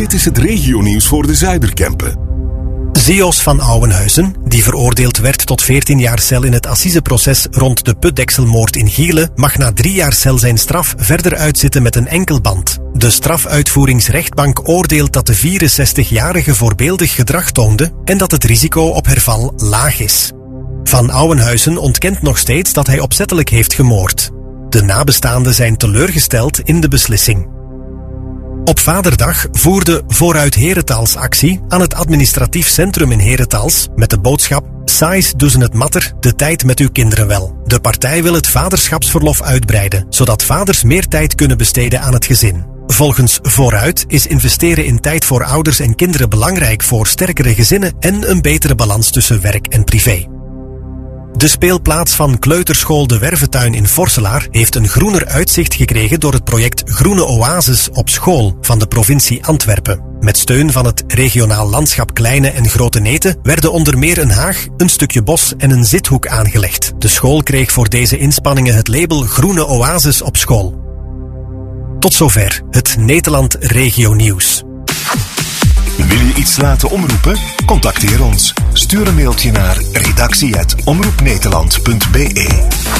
Dit is het regionieuws voor de Zuiderkempen. Zeos van Ouwenhuizen, die veroordeeld werd tot 14 jaar cel in het assiseproces rond de putdekselmoord in Gielen, mag na 3 jaar cel zijn straf verder uitzitten met een enkelband. De strafuitvoeringsrechtbank oordeelt dat de 64-jarige voorbeeldig gedrag toonde en dat het risico op herval laag is. Van Ouwenhuizen ontkent nog steeds dat hij opzettelijk heeft gemoord. De nabestaanden zijn teleurgesteld in de beslissing. Op Vaderdag voerde Vooruit Herentals actie aan het administratief centrum in Herentals met de boodschap Saais doen het matter, de tijd met uw kinderen wel. De partij wil het vaderschapsverlof uitbreiden, zodat vaders meer tijd kunnen besteden aan het gezin. Volgens Vooruit is investeren in tijd voor ouders en kinderen belangrijk voor sterkere gezinnen en een betere balans tussen werk en privé. De speelplaats van kleuterschool De Werventuin in Vorselaar heeft een groener uitzicht gekregen door het project Groene Oases op School van de provincie Antwerpen. Met steun van het regionaal landschap Kleine en Grote Neten werden onder meer een haag, een stukje bos en een zithoek aangelegd. De school kreeg voor deze inspanningen het label Groene Oases op School. Tot zover het Nederland Regio Nieuws. Wil je iets laten omroepen? Contacteer ons. Stuur een mailtje naar redactie@omroepnederland.be.